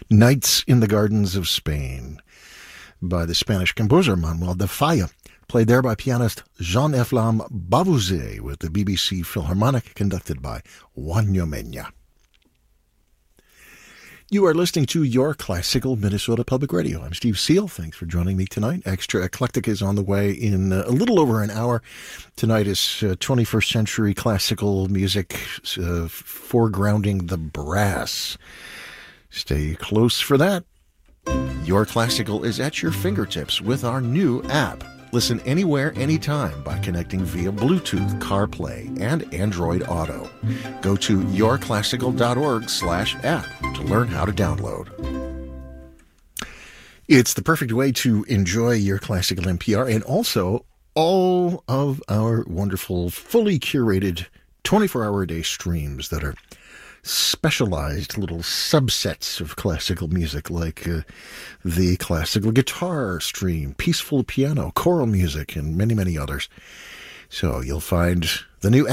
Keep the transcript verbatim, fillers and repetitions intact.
Nights in the Gardens of Spain by the Spanish composer Manuel de Falla, played there by pianist Jean-Efflam Bavouzet with the B B C Philharmonic, conducted by Juan Mena. You are listening to Your Classical Minnesota Public Radio. I'm Steve Seal. Thanks for joining me tonight. Extra Eclectic is on the way in uh, a little over an hour. Tonight is uh, twenty-first century classical music, uh, foregrounding the brass. Stay close for that. Your Classical is at your fingertips with our new app. Listen anywhere, anytime by connecting via Bluetooth, CarPlay, and Android Auto. Go to yourclassical.org slash app to learn how to download. It's the perfect way to enjoy Your Classical N P R and also all of our wonderful, fully curated twenty-four hour a day streams that are specialized little subsets of classical music, like uh, the classical guitar stream, peaceful piano, choral music, and many, many others. So you'll find the new